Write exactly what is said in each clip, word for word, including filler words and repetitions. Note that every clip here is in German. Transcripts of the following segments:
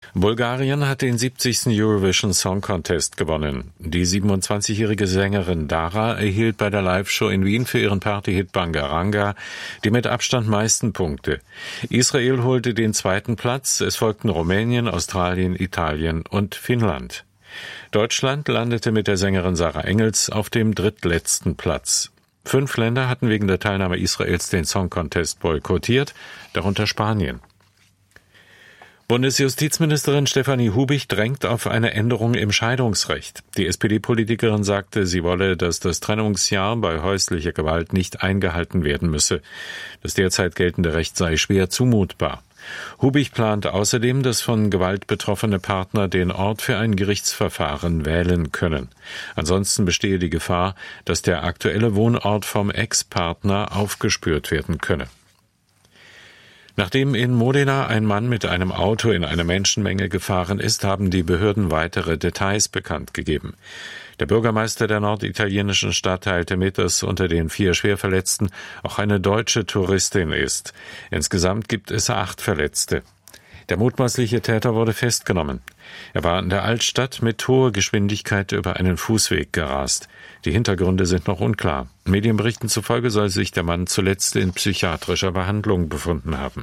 Bulgarien hat den siebzigsten Eurovision Song Contest gewonnen. Die siebenundzwanzigjährige Sängerin Dara erhielt bei der Live-Show in Wien für ihren Partyhit Banga Ranga die mit Abstand meisten Punkte. Israel holte den zweiten Platz, es folgten Rumänien, Australien, Italien und Finnland. Deutschland landete mit der Sängerin Sarah Engels auf dem drittletzten Platz. Fünf Länder hatten wegen der Teilnahme Israels den Song Contest boykottiert, darunter Spanien. Bundesjustizministerin Stefanie Hubich drängt auf eine Änderung im Scheidungsrecht. Die S P D-Politikerin sagte, sie wolle, dass das Trennungsjahr bei häuslicher Gewalt nicht eingehalten werden müsse. Das derzeit geltende Recht sei schwer zumutbar. Hubich plant außerdem, dass von Gewalt betroffene Partner den Ort für ein Gerichtsverfahren wählen können. Ansonsten bestehe die Gefahr, dass der aktuelle Wohnort vom Ex-Partner aufgespürt werden könne. Nachdem in Modena ein Mann mit einem Auto in eine Menschenmenge gefahren ist, haben die Behörden weitere Details bekannt gegeben. Der Bürgermeister der norditalienischen Stadt teilte mit, dass unter den vier Schwerverletzten auch eine deutsche Touristin ist. Insgesamt gibt es acht Verletzte. Der mutmaßliche Täter wurde festgenommen. Er war in der Altstadt mit hoher Geschwindigkeit über einen Fußweg gerast. Die Hintergründe sind noch unklar. Medienberichten zufolge soll sich der Mann zuletzt in psychiatrischer Behandlung befunden haben.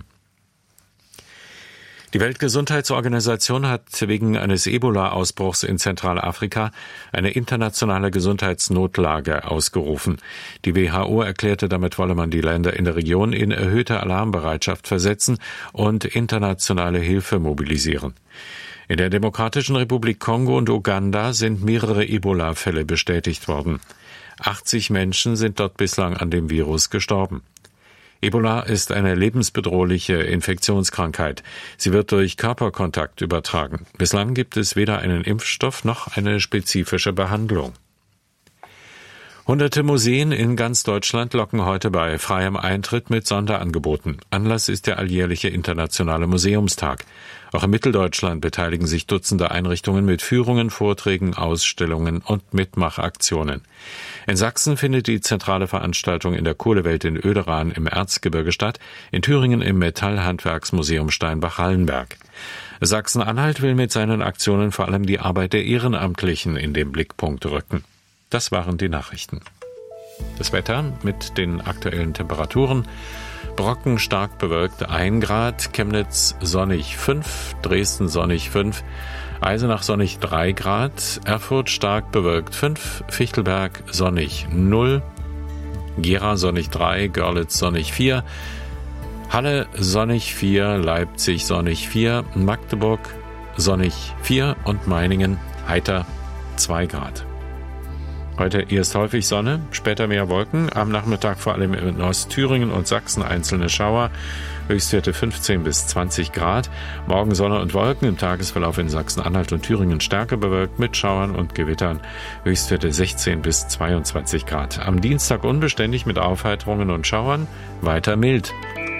Die Weltgesundheitsorganisation hat wegen eines Ebola-Ausbruchs in Zentralafrika eine internationale Gesundheitsnotlage ausgerufen. Die W H O erklärte, damit wolle man die Länder in der Region in erhöhte Alarmbereitschaft versetzen und internationale Hilfe mobilisieren. In der Demokratischen Republik Kongo und Uganda sind mehrere Ebola-Fälle bestätigt worden. achtzig Menschen sind dort bislang an dem Virus gestorben. Ebola ist eine lebensbedrohliche Infektionskrankheit. Sie wird durch Körperkontakt übertragen. Bislang gibt es weder einen Impfstoff noch eine spezifische Behandlung. Hunderte Museen in ganz Deutschland locken heute bei freiem Eintritt mit Sonderangeboten. Anlass ist der alljährliche Internationale Museumstag. Auch in Mitteldeutschland beteiligen sich Dutzende Einrichtungen mit Führungen, Vorträgen, Ausstellungen und Mitmachaktionen. In Sachsen findet die zentrale Veranstaltung in der Kohlewelt in Oederan im Erzgebirge statt, in Thüringen im Metallhandwerksmuseum Steinbach-Hallenberg. Sachsen-Anhalt will mit seinen Aktionen vor allem die Arbeit der Ehrenamtlichen in den Blickpunkt rücken. Das waren die Nachrichten. Das Wetter mit den aktuellen Temperaturen. Brocken stark bewölkt ein Grad, Chemnitz sonnig fünf, Dresden sonnig fünf, Eisenach sonnig drei Grad, Erfurt stark bewölkt fünf, Fichtelberg sonnig null, Gera sonnig drei, Görlitz sonnig vier, Halle sonnig vier, Leipzig sonnig vier, Magdeburg sonnig vier und Meiningen heiter zwei Grad. Heute erst häufig Sonne, später mehr Wolken, am Nachmittag vor allem in Ostthüringen und Sachsen einzelne Schauer, Höchstwerte fünfzehn bis zwanzig Grad, morgen Sonne und Wolken, im Tagesverlauf in Sachsen-Anhalt und Thüringen stärker bewölkt mit Schauern und Gewittern, Höchstwerte sechzehn bis zweiundzwanzig Grad. Am Dienstag unbeständig mit Aufheiterungen und Schauern, weiter mild.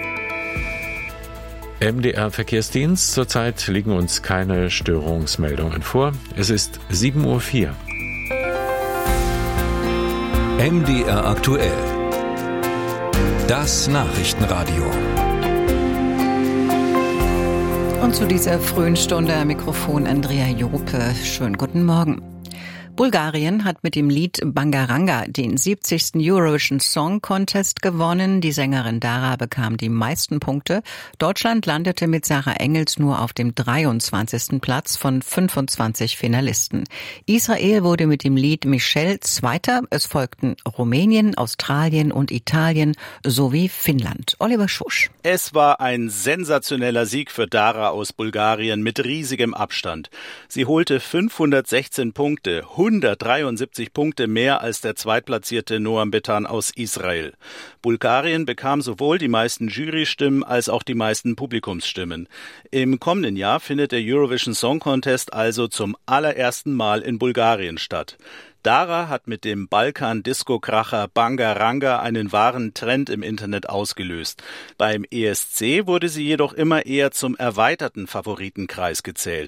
M D R-Verkehrsdienst, zurzeit liegen uns keine Störungsmeldungen vor. Es ist sieben Uhr vier. M D R aktuell. Das Nachrichtenradio. Und zu dieser frühen Stunde am Mikrofon Andrea Jope. Schönen guten Morgen. Bulgarien hat mit dem Lied Banga Ranga den siebzigsten Eurovision Song Contest gewonnen. Die Sängerin Dara bekam die meisten Punkte. Deutschland landete mit Sarah Engels nur auf dem dreiundzwanzigsten Platz von fünfundzwanzig Finalisten. Israel wurde mit dem Lied Michelle Zweiter. Es folgten Rumänien, Australien und Italien sowie Finnland. Oliver Schusch. Es war ein sensationeller Sieg für Dara aus Bulgarien mit riesigem Abstand. Sie holte fünfhundertsechzehn Punkte, hundertdreiundsiebzig Punkte mehr als der zweitplatzierte Noam Betan aus Israel. Bulgarien bekam sowohl die meisten Jurystimmen als auch die meisten Publikumsstimmen. Im kommenden Jahr findet der Eurovision Song Contest also zum allerersten Mal in Bulgarien statt. Dara hat mit dem Balkan-Disco-Kracher Banga Ranga einen wahren Trend im Internet ausgelöst. Beim E S C wurde sie jedoch immer eher zum erweiterten Favoritenkreis gezählt.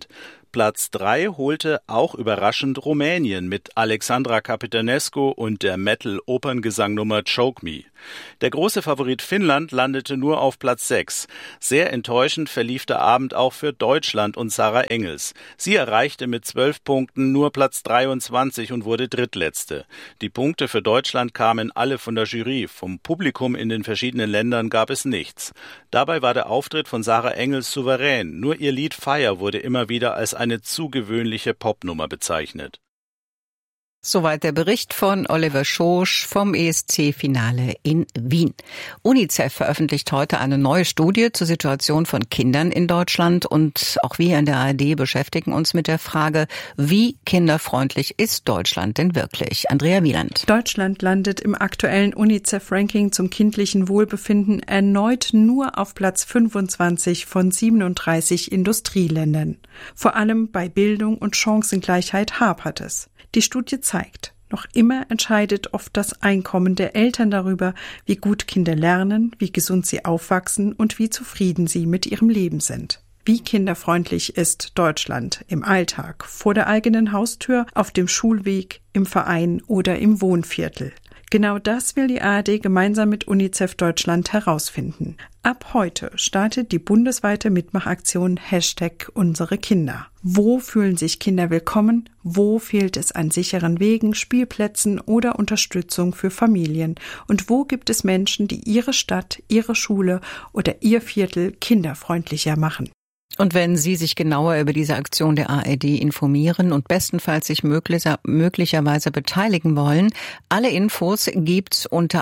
Platz drei holte auch überraschend Rumänien mit Alexandra Capitanescu und der Metal-Operngesangnummer Choke Me. Der große Favorit Finnland landete nur auf Platz sechs. Sehr enttäuschend verlief der Abend auch für Deutschland und Sarah Engels. Sie erreichte mit zwölf Punkten nur Platz dreiundzwanzig und wurde Drittletzte. Die Punkte für Deutschland kamen alle von der Jury. Vom Publikum in den verschiedenen Ländern gab es nichts. Dabei war der Auftritt von Sarah Engels souverän. Nur ihr Lied Fire wurde immer wieder als eine zu gewöhnliche Popnummer bezeichnet. Soweit der Bericht von Oliver Schosch vom E S C-Finale in Wien. UNICEF veröffentlicht heute eine neue Studie zur Situation von Kindern in Deutschland und auch wir in der A R D beschäftigen uns mit der Frage, wie kinderfreundlich ist Deutschland denn wirklich? Andrea Wieland. Deutschland landet im aktuellen UNICEF-Ranking zum kindlichen Wohlbefinden erneut nur auf Platz fünfundzwanzig von siebenunddreißig Industrieländern. Vor allem bei Bildung und Chancengleichheit hapert es. Die Studie zeigt, noch immer entscheidet oft das Einkommen der Eltern darüber, wie gut Kinder lernen, wie gesund sie aufwachsen und wie zufrieden sie mit ihrem Leben sind. Wie kinderfreundlich ist Deutschland im Alltag, vor der eigenen Haustür, auf dem Schulweg, im Verein oder im Wohnviertel? Genau das will die A R D gemeinsam mit UNICEF Deutschland herausfinden. Ab heute startet die bundesweite Mitmachaktion Hashtag Unsere Kinder. Wo fühlen sich Kinder willkommen? Wo fehlt es an sicheren Wegen, Spielplätzen oder Unterstützung für Familien? Und wo gibt es Menschen, die ihre Stadt, ihre Schule oder ihr Viertel kinderfreundlicher machen? Und wenn Sie sich genauer über diese Aktion der A R D informieren und bestenfalls sich möglicher, möglicherweise beteiligen wollen, alle Infos gibt's unter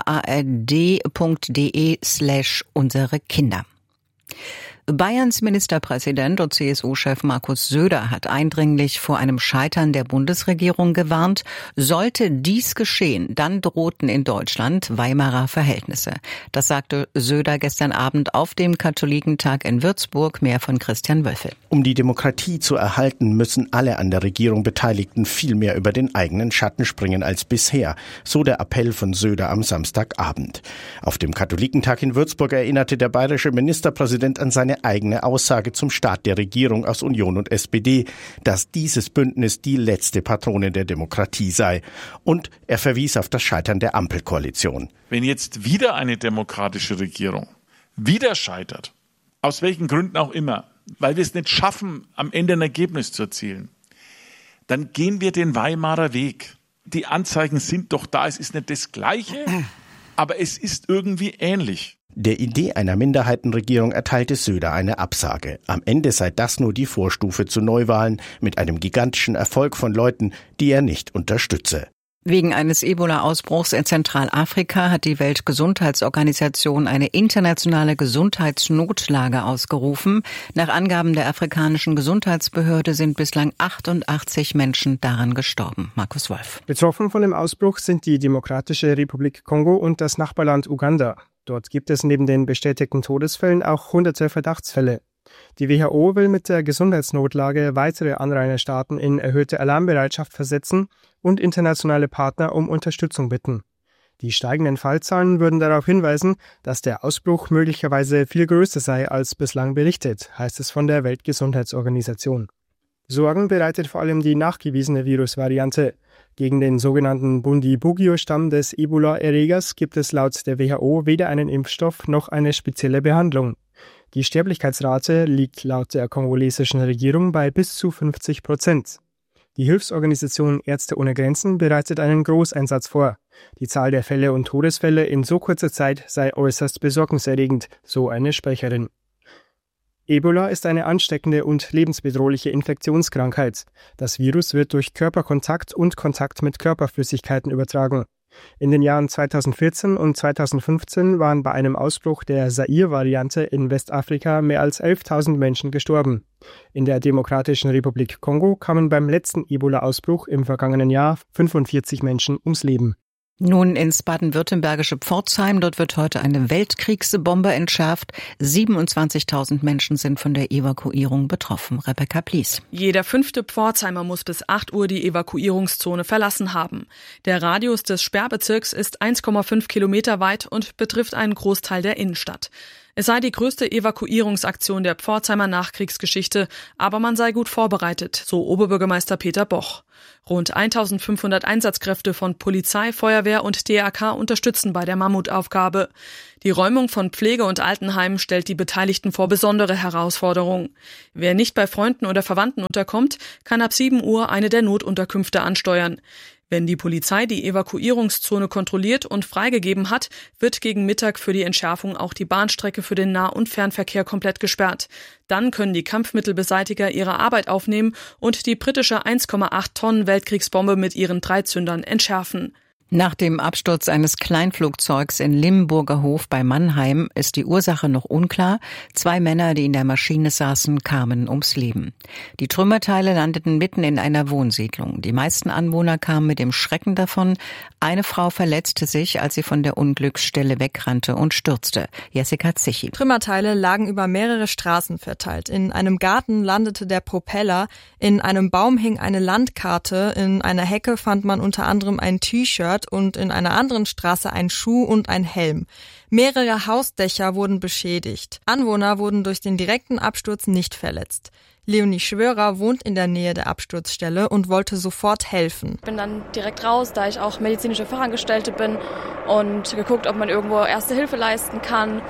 ard.de slash unsere Kinder. Bayerns Ministerpräsident und C S U-Chef Markus Söder hat eindringlich vor einem Scheitern der Bundesregierung gewarnt. Sollte dies geschehen, dann drohten in Deutschland Weimarer Verhältnisse. Das sagte Söder gestern Abend auf dem Katholikentag in Würzburg. Mehr von Christian Wölfel. Um die Demokratie zu erhalten, müssen alle an der Regierung Beteiligten viel mehr über den eigenen Schatten springen als bisher. So der Appell von Söder am Samstagabend. Auf dem Katholikentag in Würzburg erinnerte der bayerische Ministerpräsident an seine eigene Aussage zum Start der Regierung aus Union und S P D, dass dieses Bündnis die letzte Patrone der Demokratie sei. Und er verwies auf das Scheitern der Ampelkoalition. Wenn jetzt wieder eine demokratische Regierung wieder scheitert, aus welchen Gründen auch immer, weil wir es nicht schaffen, am Ende ein Ergebnis zu erzielen, dann gehen wir den Weimarer Weg. Die Anzeichen sind doch da, es ist nicht das Gleiche, aber es ist irgendwie ähnlich. Der Idee einer Minderheitenregierung erteilte Söder eine Absage. Am Ende sei das nur die Vorstufe zu Neuwahlen mit einem gigantischen Erfolg von Leuten, die er nicht unterstütze. Wegen eines Ebola-Ausbruchs in Zentralafrika hat die Weltgesundheitsorganisation eine internationale Gesundheitsnotlage ausgerufen. Nach Angaben der afrikanischen Gesundheitsbehörde sind bislang achtundachtzig Menschen daran gestorben. Markus Wolf. Betroffen von dem Ausbruch sind die Demokratische Republik Kongo und das Nachbarland Uganda. Dort gibt es neben den bestätigten Todesfällen auch hunderte Verdachtsfälle. Die W H O will mit der Gesundheitsnotlage weitere Anrainerstaaten in erhöhte Alarmbereitschaft versetzen und internationale Partner um Unterstützung bitten. Die steigenden Fallzahlen würden darauf hinweisen, dass der Ausbruch möglicherweise viel größer sei als bislang berichtet, heißt es von der Weltgesundheitsorganisation. Sorgen bereitet vor allem die nachgewiesene Virusvariante. Gegen den sogenannten Bundibugyo-Stamm des Ebola-Erregers gibt es laut der W H O weder einen Impfstoff noch eine spezielle Behandlung. Die Sterblichkeitsrate liegt laut der kongolesischen Regierung bei bis zu fünfzig Prozent. Die Hilfsorganisation Ärzte ohne Grenzen bereitet einen Großeinsatz vor. Die Zahl der Fälle und Todesfälle in so kurzer Zeit sei äußerst besorgniserregend, so eine Sprecherin. Ebola ist eine ansteckende und lebensbedrohliche Infektionskrankheit. Das Virus wird durch Körperkontakt und Kontakt mit Körperflüssigkeiten übertragen. In den Jahren zweitausendvierzehn und zweitausendfünfzehn waren bei einem Ausbruch der Zaire-Variante in Westafrika mehr als elftausend Menschen gestorben. In der Demokratischen Republik Kongo kamen beim letzten Ebola-Ausbruch im vergangenen Jahr fünfundvierzig Menschen ums Leben. Nun ins baden-württembergische Pforzheim. Dort wird heute eine Weltkriegsbombe entschärft. siebenundzwanzigtausend Menschen sind von der Evakuierung betroffen. Rebecca Plies. Jeder fünfte Pforzheimer muss bis acht Uhr die Evakuierungszone verlassen haben. Der Radius des Sperrbezirks ist eins Komma fünf Kilometer weit und betrifft einen Großteil der Innenstadt. Es sei die größte Evakuierungsaktion der Pforzheimer Nachkriegsgeschichte, aber man sei gut vorbereitet, so Oberbürgermeister Peter Boch. Rund eintausendfünfhundert Einsatzkräfte von Polizei, Feuerwehr und D R K unterstützen bei der Mammutaufgabe. Die Räumung von Pflege- und Altenheimen stellt die Beteiligten vor besondere Herausforderungen. Wer nicht bei Freunden oder Verwandten unterkommt, kann ab sieben Uhr eine der Notunterkünfte ansteuern. Wenn die Polizei die Evakuierungszone kontrolliert und freigegeben hat, wird gegen Mittag für die Entschärfung auch die Bahnstrecke für den Nah- und Fernverkehr komplett gesperrt. Dann können die Kampfmittelbeseitiger ihre Arbeit aufnehmen und die britische eins Komma acht Tonnen Weltkriegsbombe mit ihren drei Zündern entschärfen. Nach dem Absturz eines Kleinflugzeugs in Limburger Hof bei Mannheim ist die Ursache noch unklar. Zwei Männer, die in der Maschine saßen, kamen ums Leben. Die Trümmerteile landeten mitten in einer Wohnsiedlung. Die meisten Anwohner kamen mit dem Schrecken davon. Eine Frau verletzte sich, als sie von der Unglücksstelle wegrannte und stürzte. Jessica Zichi. Trümmerteile lagen über mehrere Straßen verteilt. In einem Garten landete der Propeller, in einem Baum hing eine Landkarte, in einer Hecke fand man unter anderem ein T-Shirt und in einer anderen Straße ein Schuh und ein Helm. Mehrere Hausdächer wurden beschädigt. Anwohner wurden durch den direkten Absturz nicht verletzt. Leonie Schwörer wohnt in der Nähe der Absturzstelle und wollte sofort helfen. Ich bin dann direkt raus, da ich auch medizinische Fachangestellte bin, und geguckt, ob man irgendwo Erste Hilfe leisten kann.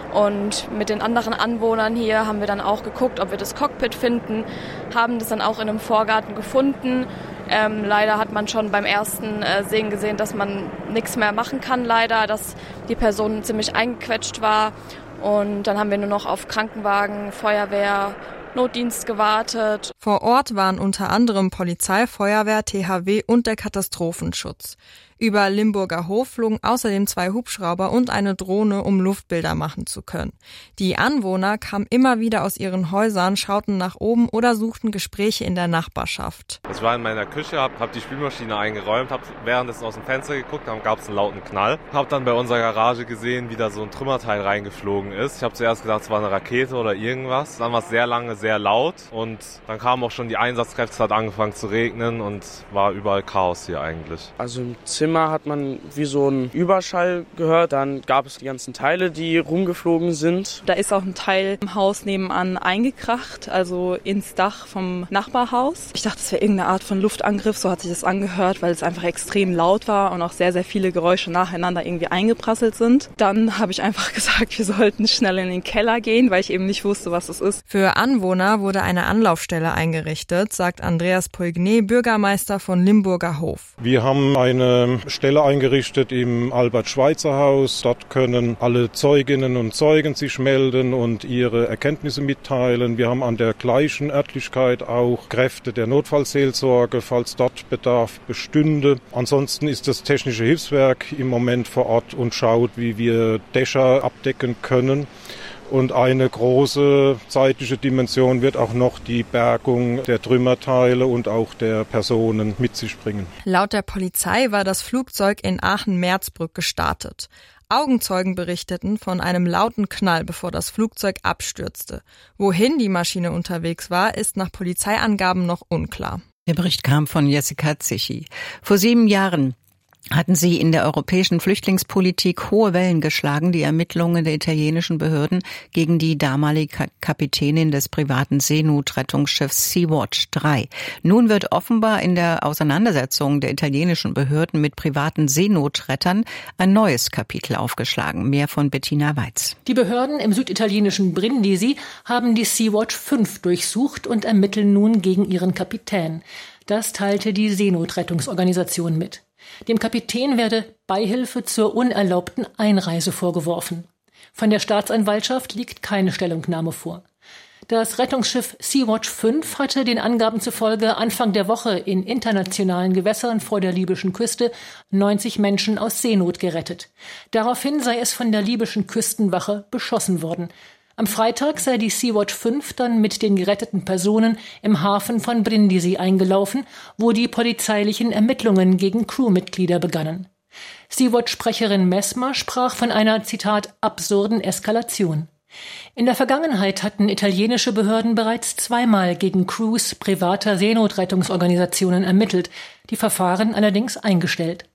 Und mit den anderen Anwohnern hier haben wir dann auch geguckt, ob wir das Cockpit finden, haben das dann auch in einem Vorgarten gefunden. Ähm, leider hat man schon beim ersten äh, Sehen gesehen, dass man nichts mehr machen kann, leider, dass die Person ziemlich eingequetscht war. Und dann haben wir nur noch auf Krankenwagen, Feuerwehr, Notdienst gewartet. Vor Ort waren unter anderem Polizei, Feuerwehr, T H W und der Katastrophenschutz. Über Limburger Hof flogen außerdem zwei Hubschrauber und eine Drohne, um Luftbilder machen zu können. Die Anwohner kamen immer wieder aus ihren Häusern, schauten nach oben oder suchten Gespräche in der Nachbarschaft. Ich war in meiner Küche, hab, hab die Spülmaschine eingeräumt, hab währenddessen aus dem Fenster geguckt, dann gab es einen lauten Knall. Hab dann bei unserer Garage gesehen, wie da so ein Trümmerteil reingeflogen ist. Ich habe zuerst gedacht, es war eine Rakete oder irgendwas. Dann war es sehr lange sehr laut und dann kamen auch schon die Einsatzkräfte, es hat angefangen zu regnen und war überall Chaos hier eigentlich. Also im Zimmer hat man wie so einen Überschall gehört. Dann gab es die ganzen Teile, die rumgeflogen sind. Da ist auch ein Teil im Haus nebenan eingekracht, also ins Dach vom Nachbarhaus. Ich dachte, es wäre irgendeine Art von Luftangriff, so hat sich das angehört, weil es einfach extrem laut war und auch sehr, sehr viele Geräusche nacheinander irgendwie eingeprasselt sind. Dann habe ich einfach gesagt, wir sollten schnell in den Keller gehen, weil ich eben nicht wusste, was es ist. Für Anwohner wurde eine Anlaufstelle eingerichtet, sagt Andreas Poignet, Bürgermeister von Limburger Hof. Wir haben eine Stelle eingerichtet im Albert-Schweitzer-Haus. Dort können alle Zeuginnen und Zeugen sich melden und ihre Erkenntnisse mitteilen. Wir haben an der gleichen Örtlichkeit auch Kräfte der Notfallseelsorge, falls dort Bedarf bestünde. Ansonsten ist das Technische Hilfswerk im Moment vor Ort und schaut, wie wir Dächer abdecken können. Und eine große zeitliche Dimension wird auch noch die Bergung der Trümmerteile und auch der Personen mit sich bringen. Laut der Polizei war das Flugzeug in Aachen-Merzbrück gestartet. Augenzeugen berichteten von einem lauten Knall, bevor das Flugzeug abstürzte. Wohin die Maschine unterwegs war, ist nach Polizeiangaben noch unklar. Der Bericht kam von Jessica Zichi. Vor sieben Jahren hatten sie in der europäischen Flüchtlingspolitik hohe Wellen geschlagen, die Ermittlungen der italienischen Behörden gegen die damalige Kapitänin des privaten Seenotrettungsschiffs Sea-Watch drei. Nun wird offenbar in der Auseinandersetzung der italienischen Behörden mit privaten Seenotrettern ein neues Kapitel aufgeschlagen. Mehr von Bettina Weiz. Die Behörden im süditalienischen Brindisi haben die Sea-Watch fünf durchsucht und ermitteln nun gegen ihren Kapitän. Das teilte die Seenotrettungsorganisation mit. Dem Kapitän werde Beihilfe zur unerlaubten Einreise vorgeworfen. Von der Staatsanwaltschaft liegt keine Stellungnahme vor. Das Rettungsschiff Sea-Watch fünf hatte den Angaben zufolge Anfang der Woche in internationalen Gewässern vor der libyschen Küste neunzig Menschen aus Seenot gerettet. Daraufhin sei es von der libyschen Küstenwache beschossen worden. Am Freitag sei die Sea-Watch fünf dann mit den geretteten Personen im Hafen von Brindisi eingelaufen, wo die polizeilichen Ermittlungen gegen Crewmitglieder begannen. Sea-Watch-Sprecherin Messmer sprach von einer, Zitat, absurden Eskalation. In der Vergangenheit hatten italienische Behörden bereits zweimal gegen Crews privater Seenotrettungsorganisationen ermittelt, die Verfahren allerdings eingestellt.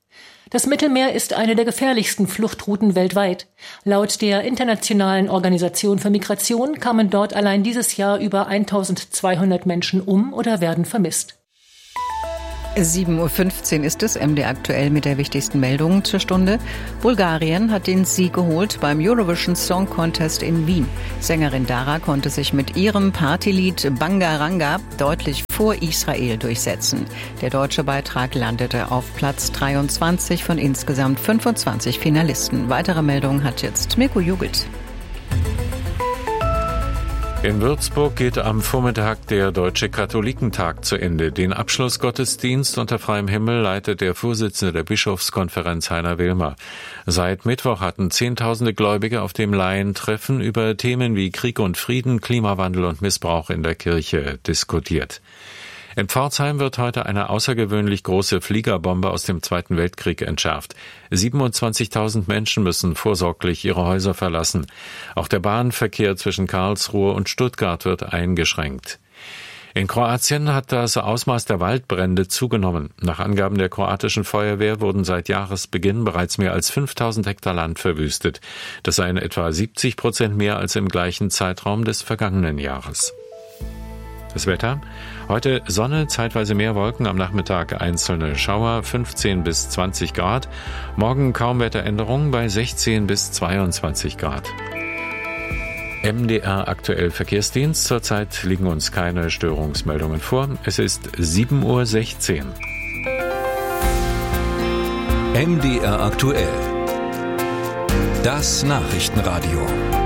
Das Mittelmeer ist eine der gefährlichsten Fluchtrouten weltweit. Laut der Internationalen Organisation für Migration kamen dort allein dieses Jahr über eintausendzweihundert Menschen um oder werden vermisst. sieben Uhr fünfzehn ist es, M D aktuell mit der wichtigsten Meldung zur Stunde. Bulgarien hat den Sieg geholt beim Eurovision Song Contest in Wien. Sängerin Dara konnte sich mit ihrem Partylied Bangaranga deutlich vor Israel durchsetzen. Der deutsche Beitrag landete auf Platz dreiundzwanzig von insgesamt fünfundzwanzig Finalisten. Weitere Meldungen hat jetzt Mirko Jugelt. In Würzburg geht am Vormittag der Deutsche Katholikentag zu Ende. Den Abschlussgottesdienst unter freiem Himmel leitet der Vorsitzende der Bischofskonferenz Heiner Wilmer. Seit Mittwoch hatten Zehntausende Gläubige auf dem Laientreffen über Themen wie Krieg und Frieden, Klimawandel und Missbrauch in der Kirche diskutiert. In Pforzheim wird heute eine außergewöhnlich große Fliegerbombe aus dem Zweiten Weltkrieg entschärft. siebenundzwanzigtausend Menschen müssen vorsorglich ihre Häuser verlassen. Auch der Bahnverkehr zwischen Karlsruhe und Stuttgart wird eingeschränkt. In Kroatien hat das Ausmaß der Waldbrände zugenommen. Nach Angaben der kroatischen Feuerwehr wurden seit Jahresbeginn bereits mehr als fünftausend Hektar Land verwüstet. Das seien etwa siebzig Prozent mehr als im gleichen Zeitraum des vergangenen Jahres. Das Wetter: Heute Sonne, zeitweise mehr Wolken, am Nachmittag einzelne Schauer, fünfzehn bis zwanzig Grad. Morgen kaum Wetteränderungen bei sechzehn bis zweiundzwanzig Grad. M D R aktuell Verkehrsdienst. Zurzeit liegen uns keine Störungsmeldungen vor. Es ist sieben Uhr sechzehn. M D R aktuell. Das Nachrichtenradio.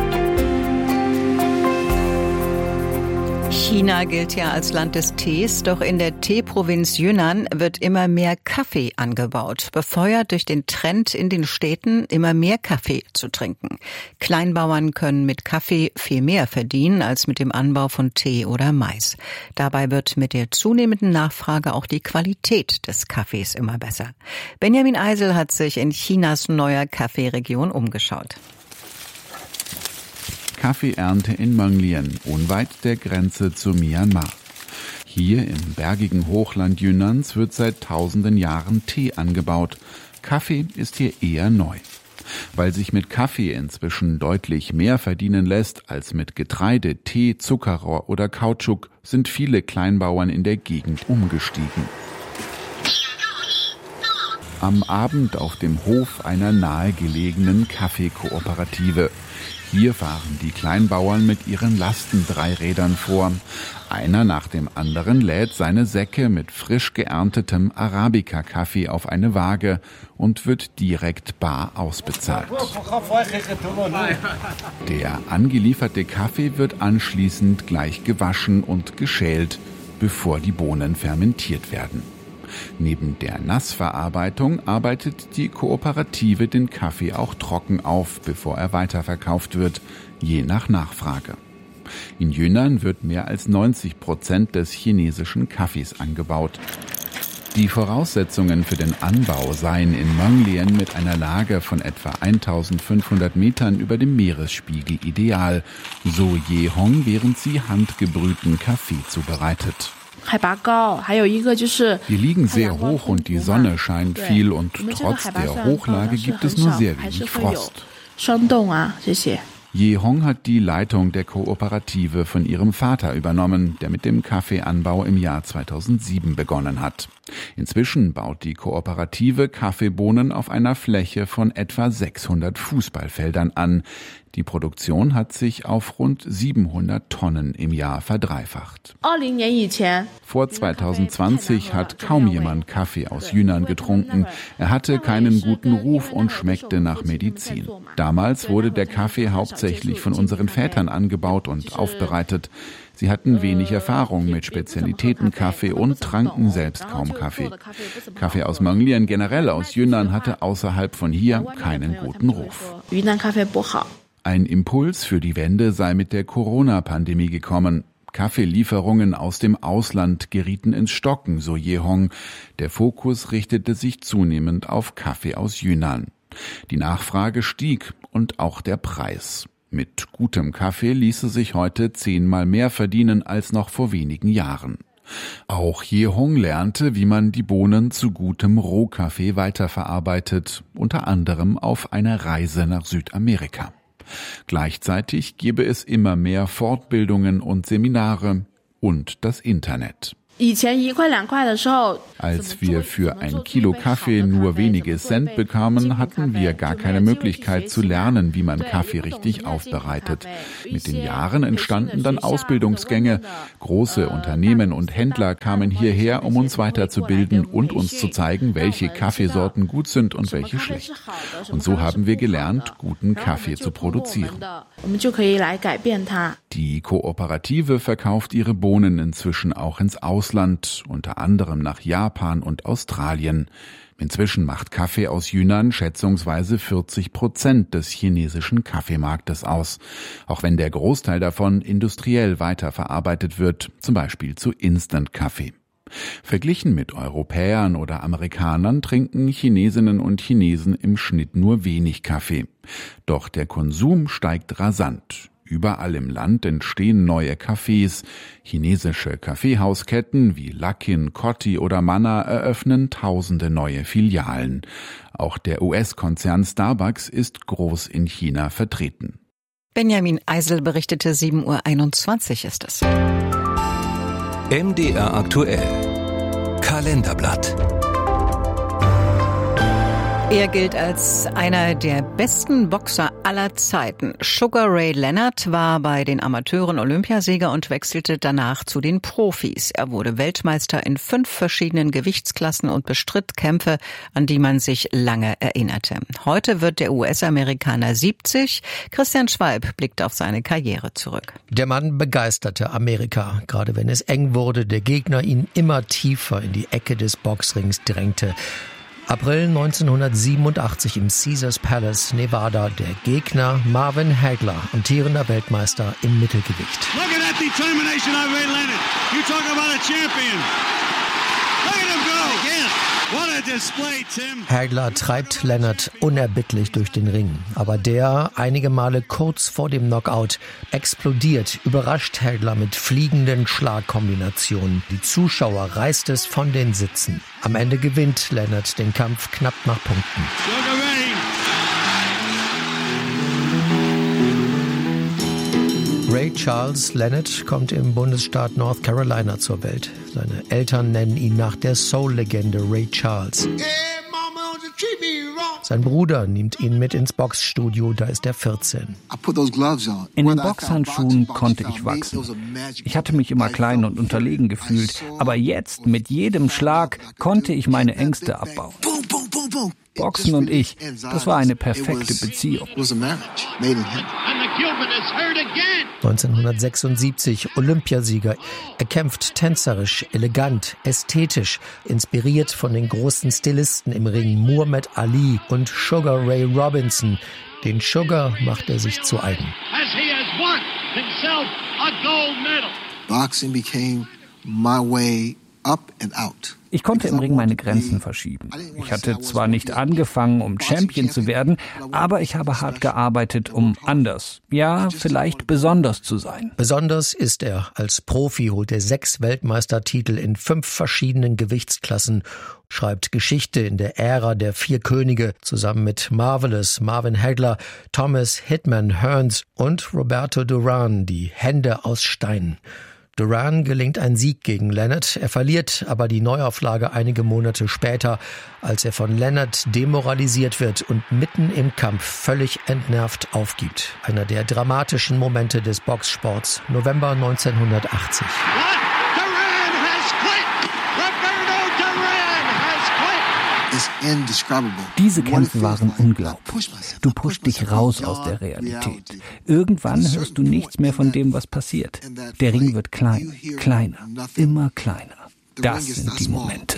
China gilt ja als Land des Tees, doch in der Teeprovinz Yunnan wird immer mehr Kaffee angebaut, befeuert durch den Trend in den Städten, immer mehr Kaffee zu trinken. Kleinbauern können mit Kaffee viel mehr verdienen als mit dem Anbau von Tee oder Mais. Dabei wird mit der zunehmenden Nachfrage auch die Qualität des Kaffees immer besser. Benjamin Eisel hat sich in Chinas neuer Kaffeeregion umgeschaut. Kaffeeernte in Mönglien, unweit der Grenze zu Myanmar. Hier im bergigen Hochland Yunnans wird seit tausenden Jahren Tee angebaut. Kaffee ist hier eher neu. Weil sich mit Kaffee inzwischen deutlich mehr verdienen lässt als mit Getreide, Tee, Zuckerrohr oder Kautschuk, sind viele Kleinbauern in der Gegend umgestiegen. Am Abend auf dem Hof einer nahegelegenen Kaffeekooperative. Hier fahren die Kleinbauern mit ihren Lastendreirädern vor. Einer nach dem anderen lädt seine Säcke mit frisch geerntetem Arabica-Kaffee auf eine Waage und wird direkt bar ausbezahlt. Der angelieferte Kaffee wird anschließend gleich gewaschen und geschält, bevor die Bohnen fermentiert werden. Neben der Nassverarbeitung arbeitet die Kooperative den Kaffee auch trocken auf, bevor er weiterverkauft wird, je nach Nachfrage. In Yunnan wird mehr als neunzig Prozent des chinesischen Kaffees angebaut. Die Voraussetzungen für den Anbau seien in Mönglien mit einer Lage von etwa eintausendfünfhundert Metern über dem Meeresspiegel ideal, so Ye Hong, während sie handgebrühten Kaffee zubereitet. Wir liegen sehr hoch und die Sonne scheint viel und trotz der Hochlage gibt es nur sehr wenig Frost. Ye Hong hat die Leitung der Kooperative von ihrem Vater übernommen, der mit dem Kaffeeanbau im Jahr zweitausendsieben begonnen hat. Inzwischen baut die Kooperative Kaffeebohnen auf einer Fläche von etwa sechshundert Fußballfeldern an. Die Produktion hat sich auf rund siebenhundert Tonnen im Jahr verdreifacht. Vor zweitausendzwanzig hat kaum jemand Kaffee aus Yunnan getrunken. Er hatte keinen guten Ruf und schmeckte nach Medizin. Damals wurde der Kaffee hauptsächlich von unseren Vätern angebaut und aufbereitet. Sie hatten wenig Erfahrung mit Spezialitätenkaffee und tranken selbst kaum Kaffee. Kaffee aus Mönglien, generell aus Yunnan, hatte außerhalb von hier keinen guten Ruf. Ein Impuls für die Wende sei mit der Corona-Pandemie gekommen. Kaffeelieferungen aus dem Ausland gerieten ins Stocken, so Ye Hong. Der Fokus richtete sich zunehmend auf Kaffee aus Yunnan. Die Nachfrage stieg und auch der Preis. Mit gutem Kaffee ließe sich heute zehnmal mehr verdienen als noch vor wenigen Jahren. Auch Ye Hong lernte, wie man die Bohnen zu gutem Rohkaffee weiterverarbeitet, unter anderem auf einer Reise nach Südamerika. Gleichzeitig gebe es immer mehr Fortbildungen und Seminare und das Internet. Als wir für ein Kilo Kaffee nur wenige Cent bekamen, hatten wir gar keine Möglichkeit zu lernen, wie man Kaffee richtig aufbereitet. Mit den Jahren entstanden dann Ausbildungsgänge. Große Unternehmen und Händler kamen hierher, um uns weiterzubilden und uns zu zeigen, welche Kaffeesorten gut sind und welche schlecht. Und so haben wir gelernt, guten Kaffee zu produzieren. Die Kooperative verkauft ihre Bohnen inzwischen auch ins Ausland. Ausland, unter anderem nach Japan und Australien. Inzwischen macht Kaffee aus Yunnan schätzungsweise vierzig Prozent des chinesischen Kaffeemarktes aus, auch wenn der Großteil davon industriell weiterverarbeitet wird, zum Beispiel zu Instant-Kaffee. Verglichen mit Europäern oder Amerikanern trinken Chinesinnen und Chinesen im Schnitt nur wenig Kaffee. Doch der Konsum steigt rasant. Überall im Land entstehen neue Cafés. Chinesische Kaffeehausketten wie Luckin, Cotti oder Manna eröffnen tausende neue Filialen. Auch der U S-Konzern Starbucks ist groß in China vertreten. Benjamin Eisel berichtete, sieben Uhr einundzwanzig ist es. M D R aktuell. Kalenderblatt. Er gilt als einer der besten Boxer aller Zeiten. Sugar Ray Leonard war bei den Amateuren Olympiasieger und wechselte danach zu den Profis. Er wurde Weltmeister in fünf verschiedenen Gewichtsklassen und bestritt Kämpfe, an die man sich lange erinnerte. Heute wird der U S-Amerikaner siebzig. Christian Schwalb blickt auf seine Karriere zurück. Der Mann begeisterte Amerika, gerade wenn es eng wurde, der Gegner ihn immer tiefer in die Ecke des Boxrings drängte. April neunzehnhundertsiebenundachtzig im Caesars Palace, Nevada. Der Gegner Marvin Hagler, amtierender Weltmeister im Mittelgewicht. Look at that determination of Ray Leonard. You talk about a champion. Look at him go. Again. What a display, Tim. Hagler treibt Leonard unerbittlich durch den Ring. Aber der, einige Male kurz vor dem Knockout, explodiert, überrascht Hagler mit fliegenden Schlagkombinationen. Die Zuschauer reißt es von den Sitzen. Am Ende gewinnt Leonard den Kampf knapp nach Punkten. Ray Charles Leonard kommt im Bundesstaat North Carolina zur Welt. Seine Eltern nennen ihn nach der Soul-Legende Ray Charles. Sein Bruder nimmt ihn mit ins Boxstudio, da ist er vierzehn. In den Boxhandschuhen konnte ich wachsen. Ich hatte mich immer klein und unterlegen gefühlt, aber jetzt, mit jedem Schlag, konnte ich meine Ängste abbauen. Boxen und ich, das war eine perfekte Beziehung. neunzehnhundertsechsundsiebzig Olympiasieger. Er kämpft tänzerisch, elegant, ästhetisch, inspiriert von den großen Stilisten im Ring Muhammad Ali und Sugar Ray Robinson. Den Sugar macht er sich zu eigen. Boxing became my way up and out. Ich konnte im Ring meine Grenzen verschieben. Ich hatte zwar nicht angefangen, um Champion zu werden, aber ich habe hart gearbeitet, um anders, ja, vielleicht besonders zu sein. Besonders ist er. Als Profi holt er sechs Weltmeistertitel in fünf verschiedenen Gewichtsklassen, schreibt Geschichte in der Ära der vier Könige, zusammen mit Marvelous, Marvin Hagler, Thomas Hitman Hearns und Roberto Duran, die Hände aus Stein. Duran gelingt ein Sieg gegen Leonard, er verliert aber die Neuauflage einige Monate später, als er von Leonard demoralisiert wird und mitten im Kampf völlig entnervt aufgibt. Einer der dramatischen Momente des Boxsports, November neunzehnhundertachtzig. Diese Kämpfe waren unglaublich. Du pushst dich raus aus der Realität. Irgendwann hörst du nichts mehr von dem, was passiert. Der Ring wird klein, kleiner, immer kleiner. Das sind die Momente.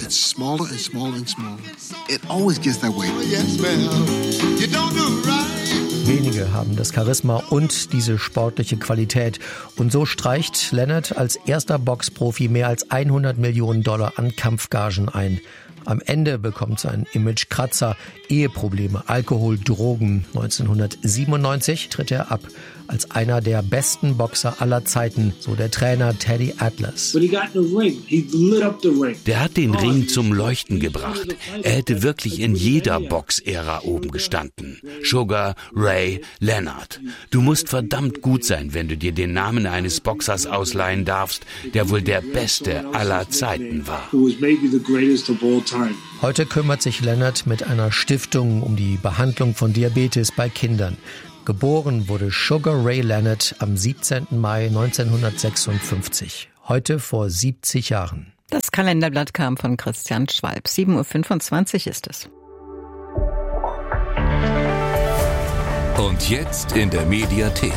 Wenige haben das Charisma und diese sportliche Qualität. Und so streicht Leonard als erster Boxprofi mehr als hundert Millionen Dollar an Kampfgagen ein. Am Ende bekommt sein Image Kratzer, Eheprobleme, Alkohol, Drogen. neunzehnhundertsiebenundneunzig tritt er ab als einer der besten Boxer aller Zeiten, so der Trainer Teddy Atlas. Der hat den Ring zum Leuchten gebracht. Er hätte wirklich in jeder Boxära oben gestanden. Sugar Ray Leonard. Du musst verdammt gut sein, wenn du dir den Namen eines Boxers ausleihen darfst, der wohl der Beste aller Zeiten war. Heute kümmert sich Leonard mit einer Stiftung um die Behandlung von Diabetes bei Kindern. Geboren wurde Sugar Ray Leonard am siebzehnten Mai neunzehnhundertsechsundfünfzig. Heute vor siebzig Jahren. Das Kalenderblatt kam von Christian Schwalb. sieben Uhr fünfundzwanzig ist es. Und jetzt in der Mediathek.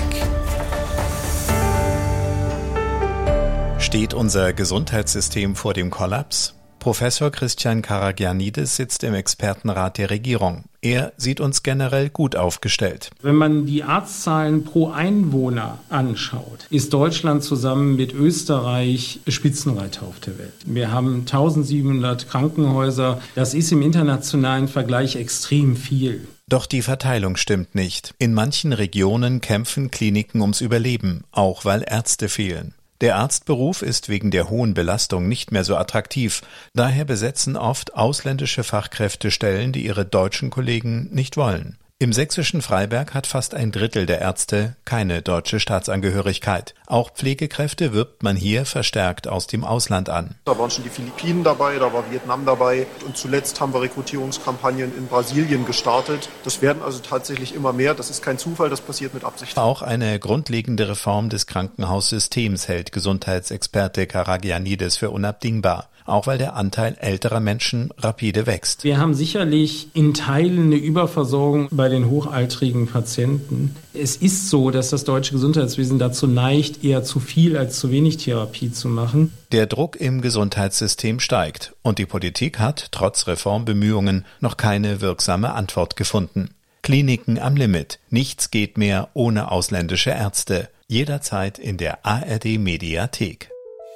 Steht unser Gesundheitssystem vor dem Kollaps? Professor Christian Karagianidis sitzt im Expertenrat der Regierung. Er sieht uns generell gut aufgestellt. Wenn man die Arztzahlen pro Einwohner anschaut, ist Deutschland zusammen mit Österreich Spitzenreiter auf der Welt. Wir haben eintausendsiebenhundert Krankenhäuser. Das ist im internationalen Vergleich extrem viel. Doch die Verteilung stimmt nicht. In manchen Regionen kämpfen Kliniken ums Überleben, auch weil Ärzte fehlen. Der Arztberuf ist wegen der hohen Belastung nicht mehr so attraktiv. Daher besetzen oft ausländische Fachkräfte Stellen, die ihre deutschen Kollegen nicht wollen. Im sächsischen Freiberg hat fast ein Drittel der Ärzte keine deutsche Staatsangehörigkeit. Auch Pflegekräfte wirbt man hier verstärkt aus dem Ausland an. Da waren schon die Philippinen dabei, da war Vietnam dabei und zuletzt haben wir Rekrutierungskampagnen in Brasilien gestartet. Das werden also tatsächlich immer mehr. Das ist kein Zufall, das passiert mit Absicht. Auch eine grundlegende Reform des Krankenhaussystems hält Gesundheitsexperte Karagianidis für unabdingbar. Auch weil der Anteil älterer Menschen rapide wächst. Wir haben sicherlich in Teilen eine Überversorgung bei den hochaltrigen Patienten. Es ist so, dass das deutsche Gesundheitswesen dazu neigt, eher zu viel als zu wenig Therapie zu machen. Der Druck im Gesundheitssystem steigt und die Politik hat, trotz Reformbemühungen, noch keine wirksame Antwort gefunden. Kliniken am Limit. Nichts geht mehr ohne ausländische Ärzte. Jederzeit in der A R D-Mediathek.